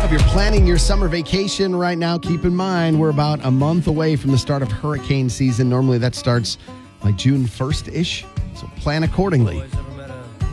If you're planning your summer vacation right now, keep in mind we're about a month away from the start of hurricane season. Normally that starts like June 1st-ish, so plan accordingly.